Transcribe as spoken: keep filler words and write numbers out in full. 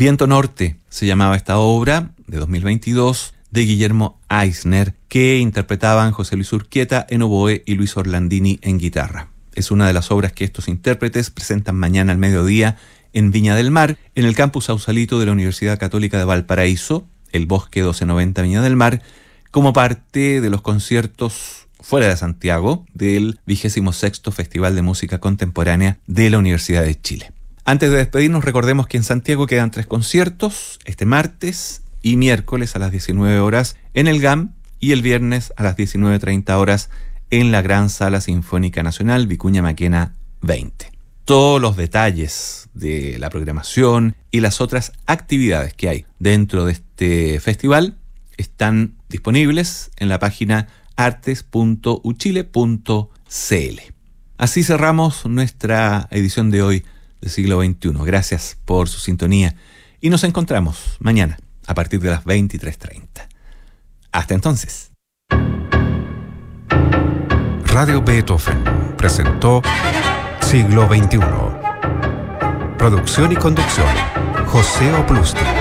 Viento Norte se llamaba esta obra de dos mil veintidós de Guillermo Eisner, que interpretaban José Luis Urquieta en oboe y Luis Orlandini en guitarra. Es una de las obras que estos intérpretes presentan mañana al mediodía en Viña del Mar, en el campus Sausalito de la Universidad Católica de Valparaíso, el Bosque doce noventa Viña del Mar, como parte de los conciertos fuera de Santiago del vigésimo sexto Festival de Música Contemporánea de la Universidad de Chile. Antes de despedirnos, recordemos que en Santiago quedan tres conciertos, este martes y miércoles a las diecinueve horas en el G A M y el viernes a las diecinueve treinta horas en la Gran Sala Sinfónica Nacional Vicuña Maquena veinte. Todos los detalles de la programación y las otras actividades que hay dentro de este festival están disponibles en la página artes punto u chile punto c l. Así cerramos nuestra edición de hoy de Siglo veintiuno. Gracias por su sintonía y nos encontramos mañana a partir de las veintitrés treinta. Hasta entonces. Radio Beethoven presentó Siglo veintiuno. Producción y conducción, José Oplusti.